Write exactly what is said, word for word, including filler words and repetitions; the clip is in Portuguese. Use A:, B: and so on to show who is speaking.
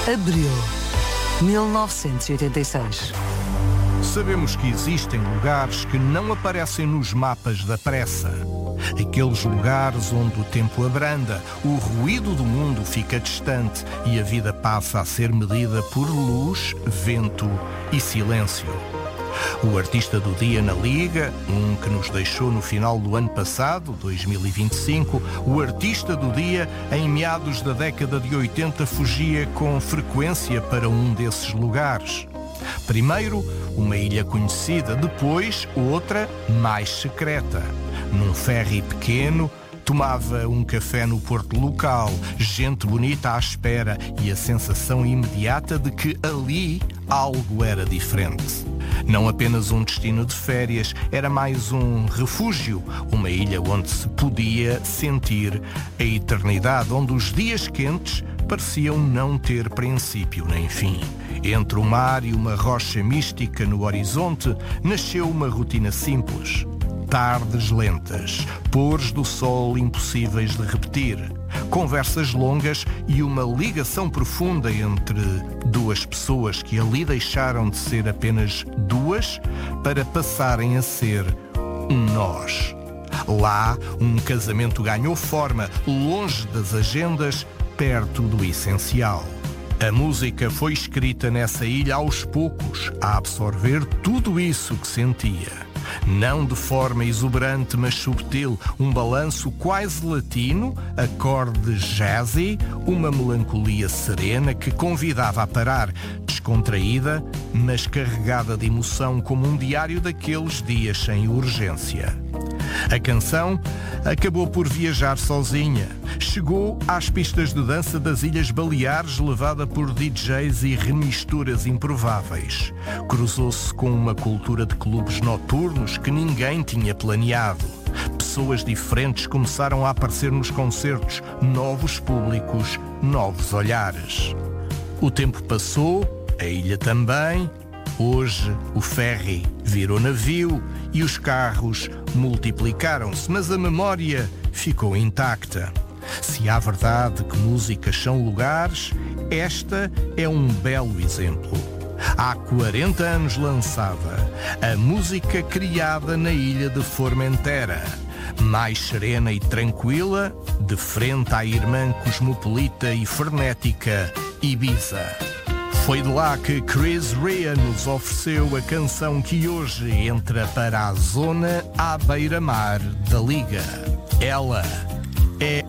A: Abril, mil novecentos e oitenta e seis.
B: Sabemos que existem lugares que não aparecem nos mapas da pressa. Aqueles lugares onde o tempo abranda, o ruído do mundo fica distante e a vida passa a ser medida por luz, vento e silêncio. O artista do dia na Liga, um que nos deixou no final do ano passado, dois mil e vinte e cinco, o artista do dia, em meados da década de oitenta, fugia com frequência para um desses lugares. Primeiro, uma ilha conhecida, depois outra mais secreta. Num ferry pequeno, tomava um café no porto local, gente bonita à espera e a sensação imediata de que ali algo era diferente. Não apenas um destino de férias, era mais um refúgio, uma ilha onde se podia sentir a eternidade, onde os dias quentes pareciam não ter princípio nem fim. Entre o mar e uma rocha mística no horizonte, nasceu uma rotina simples. Tardes lentas, pôres do sol impossíveis de repetir, conversas longas e uma ligação profunda entre duas pessoas que ali deixaram de ser apenas duas para passarem a ser um nós. Lá, um casamento ganhou forma, longe das agendas, perto do essencial. A música foi escrita nessa ilha aos poucos, a absorver tudo isso que sentia. Não de forma exuberante, mas subtil, um balanço quase latino, acordes jazzy, uma melancolia serena que convidava a parar, descontraída, mas carregada de emoção como um diário daqueles dias sem urgência. A canção acabou por viajar sozinha. Chegou às pistas de dança das Ilhas Baleares, levada por D Js e remisturas improváveis. Cruzou-se com uma cultura de clubes noturnos que ninguém tinha planeado. Pessoas diferentes começaram a aparecer nos concertos, novos públicos, novos olhares. O tempo passou, a ilha também. Hoje o ferry virou navio e os carros multiplicaram-se, mas a memória ficou intacta. Se há verdade que músicas são lugares, esta é um belo exemplo. Há quarenta anos lançada, a música criada na ilha de Formentera, mais serena e tranquila, de frente à irmã cosmopolita e frenética Ibiza. Foi de lá que Chris Rea nos ofereceu a canção que hoje entra para a zona à beira-mar da Liga. Ela é